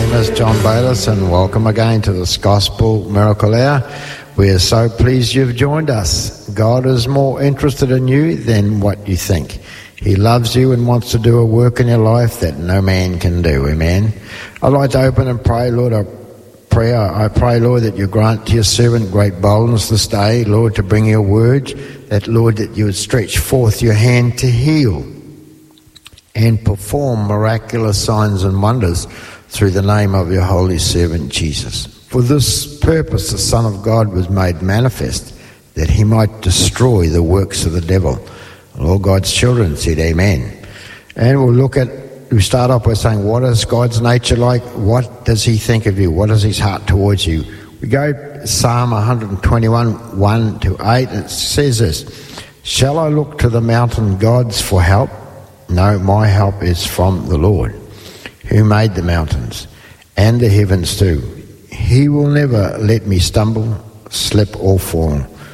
name is John Bayliss, and welcome again to this Gospel Miracle Hour. We are so pleased you've joined us. God is more interested in you than what you think. He loves you and wants to do a work in your life that no man can do. Amen. I'd like to open and pray, Lord, I pray, Lord, that you grant to your servant great boldness this day, Lord, to bring your word, that, Lord, that you would stretch forth your hand to heal and perform miraculous signs and wonders through the name of your holy servant Jesus. For this purpose the Son of God was made manifest, that he might destroy the works of the devil. And all God's children said amen. And we start off by saying, what is God's nature like? What does he think of you? What is his heart towards you? We go Psalm 121, 1 to 8, and it says this: shall I look to the mountain gods for help? No, my help is from the Lord, who made the mountains and the heavens too. He will never let me stumble, slip or fall.